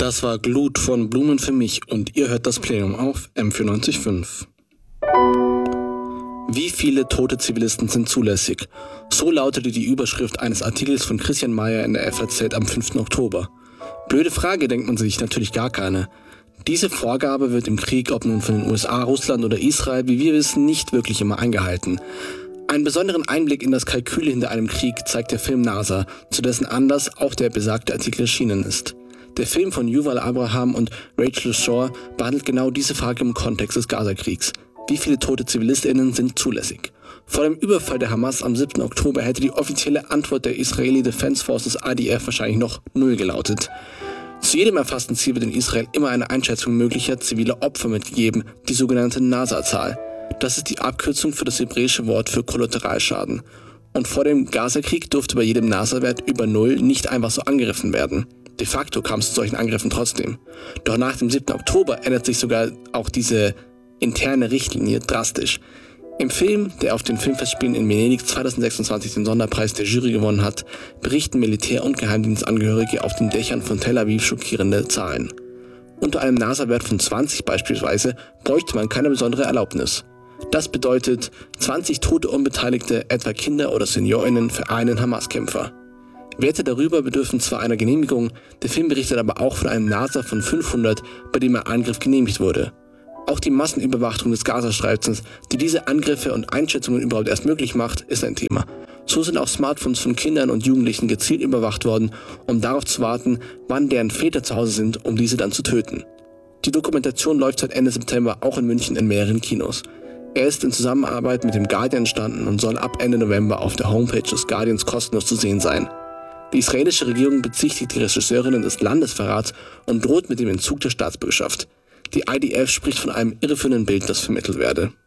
Das war Glut von Blumen für mich und ihr hört das Plenum auf M94.5. Wie viele tote Zivilisten sind zulässig? So lautete die Überschrift eines Artikels von Christian Mayer in der FAZ am 5. Oktober. Blöde Frage, denkt man sich, natürlich gar keine. Diese Vorgabe wird im Krieg, ob nun von den USA, Russland oder Israel, wie wir wissen, nicht wirklich immer eingehalten. Einen besonderen Einblick in das Kalkül hinter einem Krieg zeigt der Film NASA, zu dessen Anlass auch der besagte Artikel erschienen ist. Der Film von Yuval Abraham und Rachel Shore behandelt genau diese Frage im Kontext des Gazakriegs. Wie viele tote ZivilistInnen sind zulässig? Vor dem Überfall der Hamas am 7. Oktober hätte die offizielle Antwort der Israeli Defense Forces IDF wahrscheinlich noch 0 gelautet. Zu jedem erfassten Ziel wird in Israel immer eine Einschätzung möglicher ziviler Opfer mitgegeben, die sogenannte NASA-Zahl. Das ist die Abkürzung für das hebräische Wort für Kollateralschaden. Und vor dem Gazakrieg durfte bei jedem NASA-Wert über 0 nicht einfach so angegriffen werden. De facto kam es zu solchen Angriffen trotzdem. Doch nach dem 7. Oktober ändert sich sogar auch diese interne Richtlinie drastisch. Im Film, der auf den Filmfestspielen in Venedig 2026 den Sonderpreis der Jury gewonnen hat, berichten Militär- und Geheimdienstangehörige auf den Dächern von Tel Aviv schockierende Zahlen. Unter einem NASA-Wert von 20 beispielsweise bräuchte man keine besondere Erlaubnis. Das bedeutet 20 tote Unbeteiligte, etwa Kinder oder SeniorInnen für einen Hamas-Kämpfer. Werte darüber bedürfen zwar einer Genehmigung, der Film berichtet aber auch von einem NASA von 500, bei dem ein Angriff genehmigt wurde. Auch die Massenüberwachung des Gazastreifens, die diese Angriffe und Einschätzungen überhaupt erst möglich macht, ist ein Thema. So sind auch Smartphones von Kindern und Jugendlichen gezielt überwacht worden, um darauf zu warten, wann deren Väter zu Hause sind, um diese dann zu töten. Die Dokumentation läuft seit Ende September auch in München in mehreren Kinos. Er ist in Zusammenarbeit mit dem Guardian entstanden und soll ab Ende November auf der Homepage des Guardians kostenlos zu sehen sein. Die israelische Regierung bezichtigt die Regisseurinnen des Landesverrats und droht mit dem Entzug der Staatsbürgerschaft. Die IDF spricht von einem irreführenden Bild, das vermittelt werde.